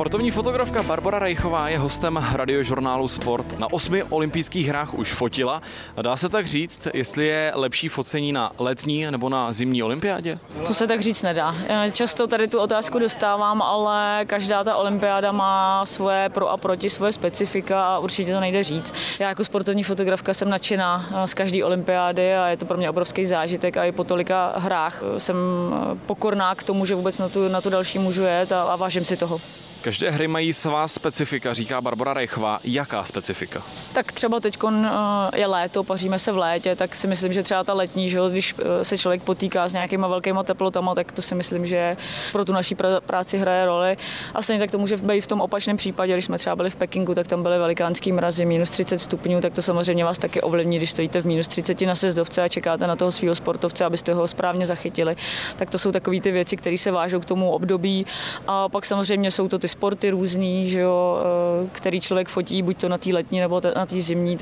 Sportovní fotografka Barbora Rejchová je hostem radiožurnálu Sport. Na 8 olympijských hrách už fotila. Dá se tak říct, jestli je lepší focení na letní nebo na zimní olympiádě? To se tak říct nedá. Často tady tu otázku dostávám, ale každá ta olympiáda má svoje pro a proti, svoje specifika a určitě to nejde říct. Já jako sportovní fotografka jsem nadšená z každé olympiády a je to pro mě obrovský zážitek a i po tolika hrách jsem pokorná k tomu, že vůbec na tu další můžu jet a vážím si toho. Každé hry mají svá specifika, říká Barbora Rejchová. Jaká specifika? Tak třeba teď je léto, paříme se v létě, tak si myslím, že třeba ta letní, že když se člověk potýká s nějakýma velkýma teplotama, tak to si myslím, že pro tu naší práci hraje roli. A stejně tak to může být v tom opačném případě, když jsme třeba byli v Pekingu, tak tam byly velikánský mrazy, minus 30 stupňů, tak to samozřejmě vás taky ovlivní, když stojíte v minus 30 na sjezdovce a čekáte na toho svého sportovce, abyste ho správně zachytili. Tak to jsou takové ty věci, které se vážou k tomu období. A pak samozřejmě jsou to ty sporty různý, že jo, který člověk fotí, buď to na té letní nebo na té zimní,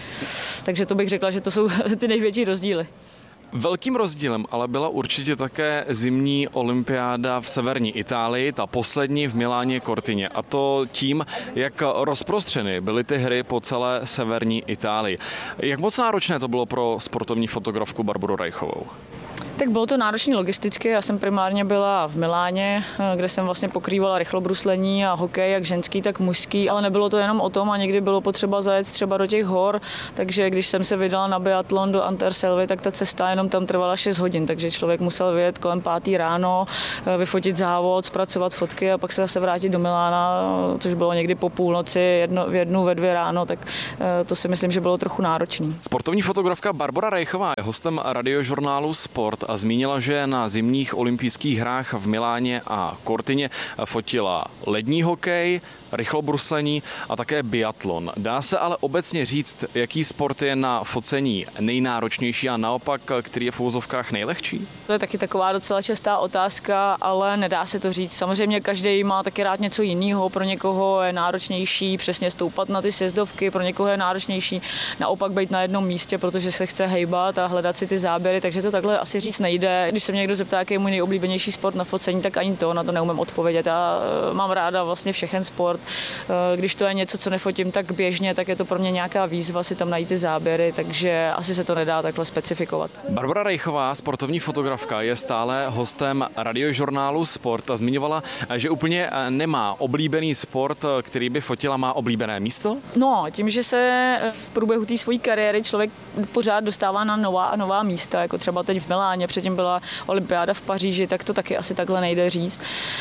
takže to bych řekla, že to jsou ty největší rozdíly. Velkým rozdílem ale byla určitě také zimní olympiáda v severní Itálii, ta poslední v Miláně Cortině. A to tím, jak rozprostřeny byly ty hry po celé severní Itálii. Jak moc náročné to bylo pro sportovní fotografku Barboru Rejchovou? Tak bylo to náročné logisticky, já jsem primárně byla v Miláně, kde jsem vlastně pokrývala rychlobruslení a hokej, jak ženský, tak mužský, ale nebylo to jenom o tom a někdy bylo potřeba zajet třeba do těch hor, takže když jsem se vydala na biatlon do Anterselvy, tak ta cesta jenom tam trvala 6 hodin, takže člověk musel vyjet kolem 5. ráno, vyfotit závod, zpracovat fotky a pak se zase vrátit do Milána, což bylo někdy po půlnoci, v 1, ve 2 ráno, tak to si myslím, že bylo trochu náročný. Sportovní fotografka Barbora Rejchová je hostem radiožurnálu Sport a zmínila, že na zimních olympijských hrách v Miláně a Cortině fotila lední hokej, rychlobruslení a také biatlon. Dá se ale obecně říct, jaký sport je na focení nejnáročnější a naopak, který je v uvozovkách nejlehčí? To je taky taková docela častá otázka, ale nedá se to říct. Samozřejmě každý má taky rád něco jiného. Pro někoho je náročnější přesně stoupat na ty sjezdovky, pro někoho je náročnější naopak být na jednom místě, protože se chce hejbat a hledat si ty záběry, takže to takhle asi říct nejde. Když se mě někdo zeptá, jaký je můj nejoblíbenější sport na focení, tak ani na to neumím odpovědět. Já mám ráda vlastně všechen sport. Když to je něco, co nefotím tak běžně, tak je to pro mě nějaká výzva si tam najít ty záběry, takže asi se to nedá takhle specifikovat. Barbora Rejchová, sportovní fotografka, je stále hostem radiožurnálu Sport a zmiňovala, že úplně nemá oblíbený sport, který by fotila, má oblíbené místo? No, tím, že se v průběhu té své kariéry člověk pořád dostává na nová a nová místa, jako třeba teď v Miláně, předtím byla olympiáda v Paříži, tak to taky asi takhle nejde říct,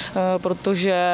protože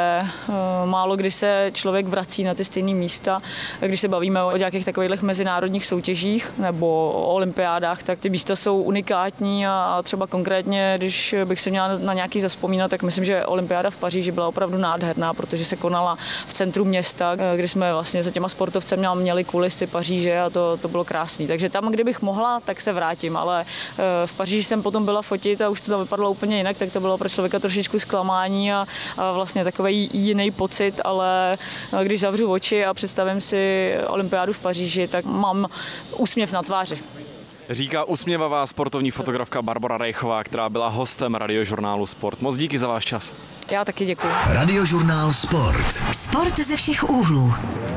málo kdy se člověk vrací na ty stejné místa. Když se bavíme o nějakých takových mezinárodních soutěžích nebo o olympiádách, tak ty místa jsou unikátní a třeba konkrétně, když bych se měla na nějaký zavzpomínat, tak myslím, že olympiáda v Paříži byla opravdu nádherná, protože se konala v centru města, kdy jsme vlastně za těma sportovcem měli kulisy Paříže a to bylo krásný. Takže tam, kdybych mohla, tak se vrátím, ale v Paříži jsem potom byla fotit a už to tam vypadalo úplně jinak, tak to bylo pro člověka trošičku zklamání a vlastně takový jiný pocit, ale když zavřu oči a představím si olympiádu v Paříži, tak mám úsměv na tváři. Říká usměvavá sportovní fotografka Barbora Rejchová, která byla hostem radiožurnálu Sport. Moc díky za váš čas. Já taky děkuji. Radiožurnál Sport. Sport ze všech úhlů.